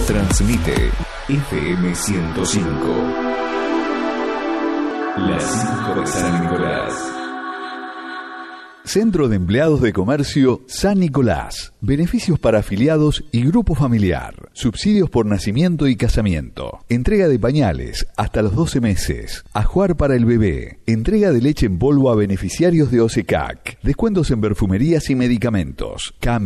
Transmite FM 105. La 5 de San Nicolás. Centro de Empleados de Comercio San Nicolás. Beneficios para afiliados y grupo familiar. Subsidios por nacimiento y casamiento. Entrega de pañales hasta los 12 meses. Ajuar para el bebé. Entrega de leche en polvo a beneficiarios de OSECAC. Descuentos en perfumerías y medicamentos.